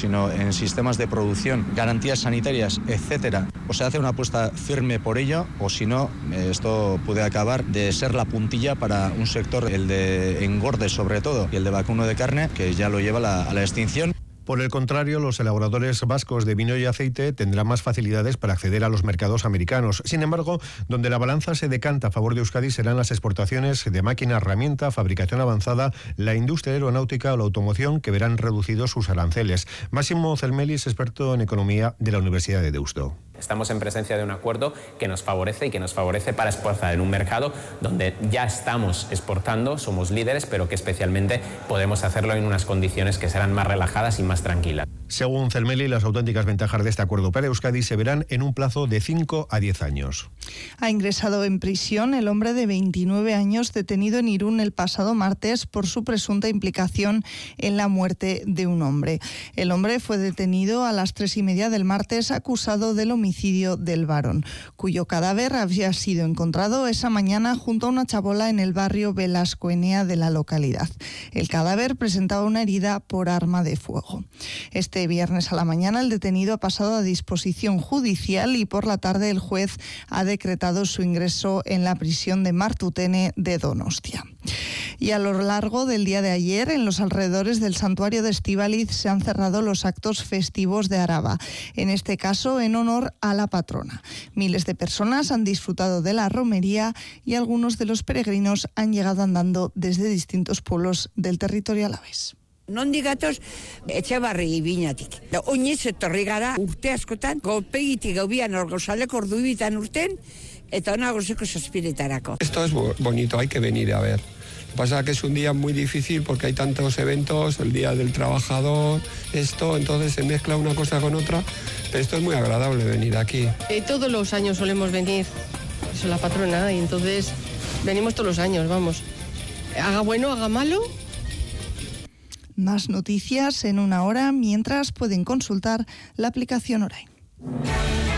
sino en sistemas de producción, garantías sanitarias, etcétera. O se hace una apuesta firme por ello, o si no, esto puede acabar de ser la puntilla para un sector, el de engorde sobre todo, y el de vacuno de carne, que ya lo lleva a la extinción. Por el contrario, los elaboradores vascos de vino y aceite tendrán más facilidades para acceder a los mercados americanos. Sin embargo, donde la balanza se decanta a favor de Euskadi serán las exportaciones de máquina, herramienta, fabricación avanzada, la industria aeronáutica o la automoción, que verán reducidos sus aranceles. Máximo Zelmelis, experto en economía de la Universidad de Deusto. Estamos en presencia de un acuerdo que nos favorece para exportar en un mercado donde ya estamos exportando, somos líderes, pero que especialmente podemos hacerlo en unas condiciones que serán más relajadas y más tranquilas. Según Zelmeli, las auténticas ventajas de este acuerdo para Euskadi se verán en un plazo de 5 a 10 años. Ha ingresado en prisión el hombre de 29 años detenido en Irún el pasado martes por su presunta implicación en la muerte de un hombre. El hombre fue detenido a las 3:30 del martes acusado del homicidio del varón, cuyo cadáver había sido encontrado esa mañana junto a una chabola en el barrio Velascoenea de la localidad. El cadáver presentaba una herida por arma de fuego. Este viernes a la mañana el detenido ha pasado a disposición judicial y por la tarde el juez ha decretado su ingreso en la prisión de Martutene de Donostia. Y a lo largo del día de ayer, en los alrededores del santuario de Estíbaliz se han cerrado los actos festivos de Araba, en este caso en honor a la patrona. Miles de personas han disfrutado de la romería y algunos de los peregrinos han llegado andando desde distintos pueblos del territorio alavés. Nondik gatoz, Etxebarri ibinatik. Oinez etorri gara urte askotan, golpegitik gaubian orgozaleko ordubitan urten, eta ona gozeko zazpiretarako. Esto es bonito, hay que venir a ver. Lo que pasa es que es un día muy difícil porque hay tantos eventos, el Día del Trabajador, entonces se mezcla una cosa con otra, pero esto es muy agradable venir aquí. Todos los años solemos venir, es la patrona, y entonces venimos todos los años, vamos. Haga bueno, haga malo. Más noticias en una hora, mientras pueden consultar la aplicación Orain.